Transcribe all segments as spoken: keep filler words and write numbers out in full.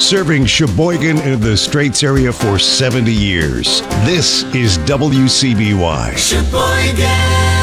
serving Sheboygan and the Straits area for seventy years. This is W C B Y. Sheboygan.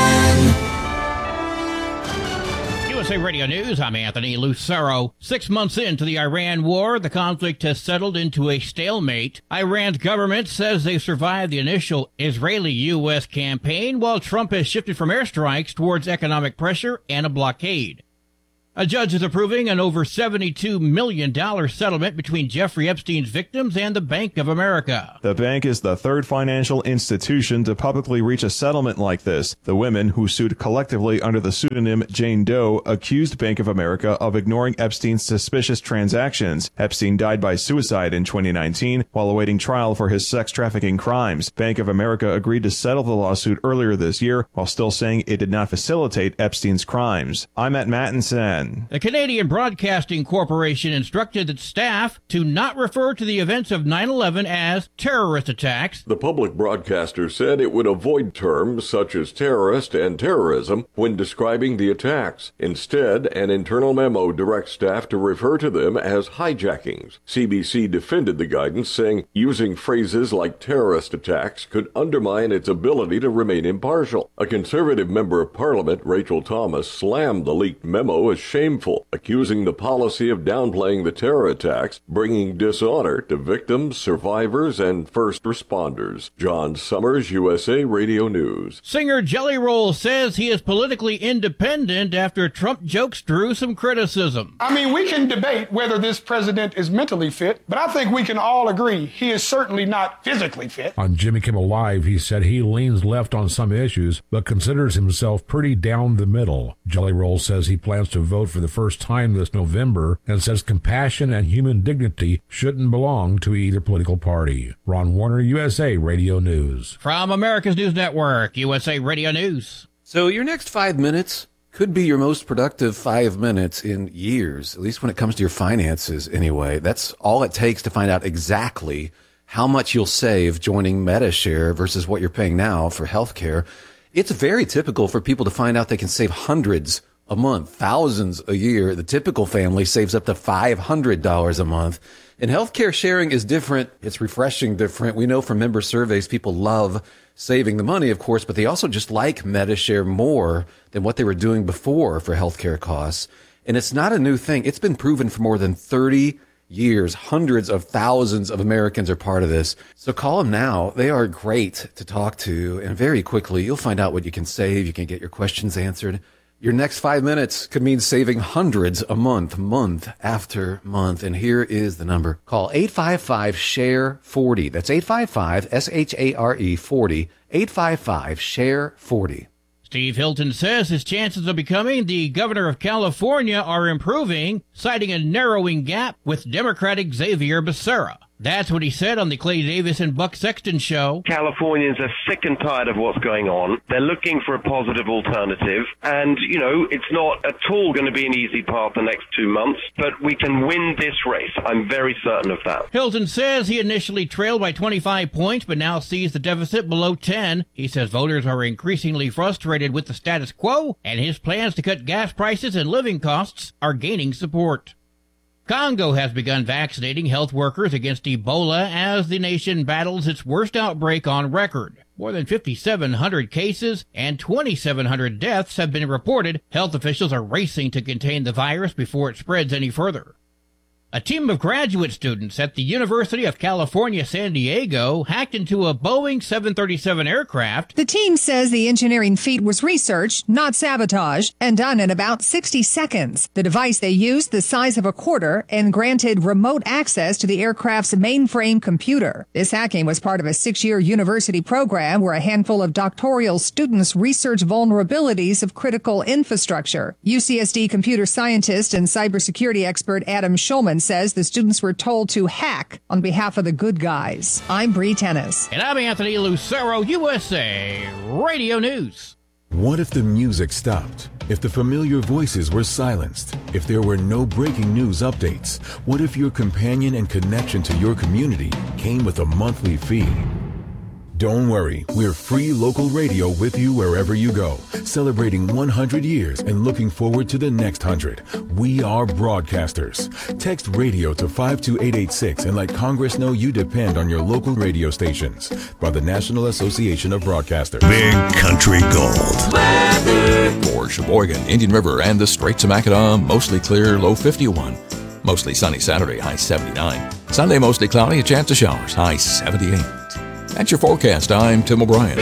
U S A Radio News, I'm Anthony Lucero. Six months into the Iran war, the conflict has settled into a stalemate. Iran's government says they survived the initial Israeli-U S campaign, while Trump has shifted from airstrikes towards economic pressure and a blockade. A judge is approving an over seventy-two million dollars settlement between Jeffrey Epstein's victims and the Bank of America. The bank is the third financial institution to publicly reach a settlement like this. The women, who sued collectively under the pseudonym Jane Doe, accused Bank of America of ignoring Epstein's suspicious transactions. Epstein died by suicide in twenty nineteen while awaiting trial for his sex trafficking crimes. Bank of America agreed to settle the lawsuit earlier this year while still saying it did not facilitate Epstein's crimes. I'm at Mattinson. The Canadian Broadcasting Corporation instructed its staff to not refer to the events of nine eleven as terrorist attacks. The public broadcaster said it would avoid terms such as terrorist and terrorism when describing the attacks. Instead, an internal memo directs staff to refer to them as hijackings. C B C defended the guidance, saying using phrases like terrorist attacks could undermine its ability to remain impartial. A Conservative member of Parliament, Rachel Thomas, slammed the leaked memo as shameful, accusing the policy of downplaying the terror attacks, bringing dishonor to victims, survivors, and first responders. John Summers, U S A Radio News. Singer Jelly Roll says he is politically independent after Trump jokes drew some criticism. I mean, we can debate whether this president is mentally fit, but I think we can all agree he is certainly not physically fit. On Jimmy Kimmel Live, he said he leans left on some issues, but considers himself pretty down the middle. Jelly Roll says he plans to vote for the first time this November and says compassion and human dignity shouldn't belong to either political party. Ron Warner, U S A Radio News. From America's News Network, U S A Radio News. So your next five minutes could be your most productive five minutes in years, at least when it comes to your finances anyway. That's all it takes to find out exactly how much you'll save joining MediShare versus what you're paying now for healthcare. It's very typical for people to find out they can save hundreds a month, thousands a year. The typical family saves up to five hundred dollars a month. And healthcare sharing is different. It's refreshing different. We know from member surveys, people love saving the money, of course, but they also just like MediShare more than what they were doing before for healthcare costs. And it's not a new thing. It's been proven for more than thirty years. Hundreds of thousands of Americans are part of this. So call them now. They are great to talk to. And very quickly, you'll find out what you can save. You can get your questions answered. Your next five minutes could mean saving hundreds a month, month after month. And here is the number. Call eight five five, share forty. That's eight five five, S H A R E forty, eight five five, share forty. Steve Hilton says his chances of becoming the governor of California are improving, citing a narrowing gap with Democratic Xavier Becerra. That's what he said on the Clay Davis and Buck Sexton show. Californians are sick and tired of what's going on. They're looking for a positive alternative. And, you know, it's not at all going to be an easy path the next two months, but we can win this race. I'm very certain of that. Hilton says he initially trailed by twenty-five points, but now sees the deficit below ten. He says voters are increasingly frustrated with the status quo, and his plans to cut gas prices and living costs are gaining support. Congo has begun vaccinating health workers against Ebola as the nation battles its worst outbreak on record. More than fifty-seven hundred cases and twenty-seven hundred deaths have been reported. Health officials are racing to contain the virus before it spreads any further. A team of graduate students at the University of California, San Diego hacked into a Boeing seven thirty-seven aircraft. The team says the engineering feat was research, not sabotage, and done in about sixty seconds. The device they used, the size of a quarter, and granted remote access to the aircraft's mainframe computer. This hacking was part of a six-year university program where a handful of doctoral students research vulnerabilities of critical infrastructure. U C S D computer scientist and cybersecurity expert Adam Schulman says the students were told to hack on behalf of the good guys. I'm Bree Tennis. And I'm Anthony Lucero, U S A Radio News. What if the music stopped? If the familiar voices were silenced? If there were no breaking news updates? What if your companion and connection to your community came with a monthly fee? Don't worry, we're free local radio with you wherever you go, celebrating one hundred years and looking forward to the next one hundred. We are broadcasters. Text radio to five two eight eight six and let Congress know you depend on your local radio stations. By the National Association of Broadcasters. Big Country Gold. For Sheboygan, Indian River, and the Straits of Mackinac, mostly clear, low fifty-one. Mostly sunny Saturday, high seventy-nine. Sunday, mostly cloudy, a chance of showers, high seventy-eight. That's your forecast. I'm Tim O'Brien.